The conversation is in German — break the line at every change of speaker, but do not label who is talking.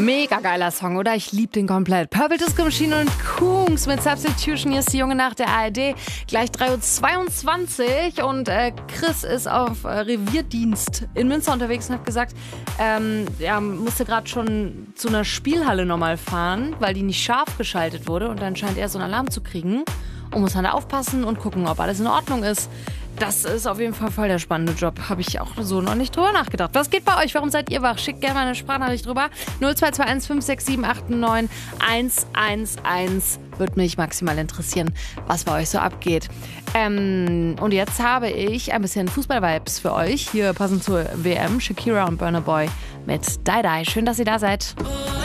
Mega geiler Song, oder? Ich liebe den komplett. Purple Disco Machine und Kungs mit Substitution. Hier ist die Junge nach der ARD. Gleich 3:22 Uhr und Chris ist auf Revierdienst in Münster unterwegs und hat gesagt, er musste gerade schon zu einer Spielhalle nochmal fahren, weil die nicht scharf geschaltet wurde und dann scheint er so einen Alarm zu kriegen und muss dann da aufpassen und gucken, ob alles in Ordnung ist. Das ist auf jeden Fall voll der spannende Job. Habe ich auch so noch nicht drüber nachgedacht. Was geht bei euch? Warum seid ihr wach? Schickt gerne mal eine Sprachnachricht drüber. 0221 567 89 111. Würde mich maximal interessieren, was bei euch so abgeht. Und jetzt habe ich ein bisschen Fußball-Vibes für euch. Hier passend zur WM. Shakira und Burna Boy mit Die Die. Schön, dass ihr da seid.